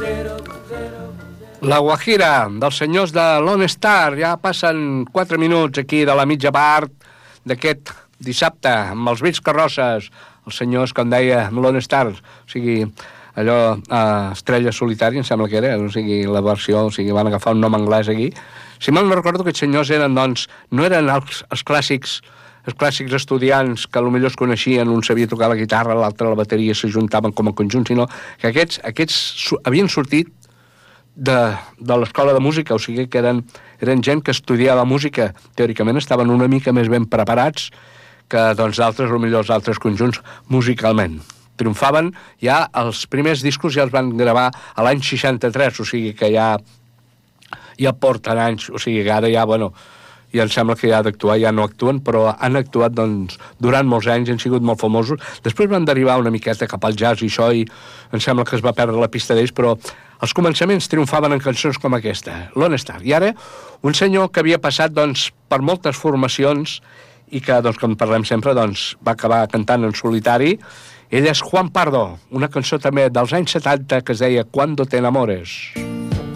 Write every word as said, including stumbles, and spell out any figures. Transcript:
La Guajira, dels senyors de Lone Star. Ja passen quatre minuts aquí de la mitja part d'aquest dissabte, amb els vells carrosses, els senyors, com deia, Lone Star, o sigui, allò, eh, Estrella Solitària, em sembla que era, o sigui, la versió, o sigui, van agafar un nom anglès aquí. Si mal no recordo, aquests senyors eren, doncs, no eren els, els clàssics els clàssics estudiants que potser es coneixien, un sabia tocar la guitarra, l'altre la bateria, s'ajuntaven com a conjunt, sinó que aquests, aquests su havien sortit de, de l'escola de música, o sigui que eren, eren gent que estudiava música, teòricament estaven una mica més ben preparats que doncs d'altres, o millor els altres conjunts musicalment. Triomfaven, ja els primers discos ja els van gravar a l'any seixanta-tres, o sigui que ja ja porten anys, o sigui que ara ja, bueno, i em sembla que ja d'actuar, ja no actuen, però han actuat doncs, durant molts anys, han sigut molt famosos. Després van derivar una miqueta cap al jazz i això, i em sembla que es va perdre la pista d'ells, però els començaments triomfaven en cançons com aquesta, Lone Star. I ara, un senyor que havia passat doncs, per moltes formacions i que, doncs, com parlem sempre, doncs, va acabar cantant en solitari, ell és Juan Pardo, una cançó també dels anys setanta que es deia Cuando te enamores.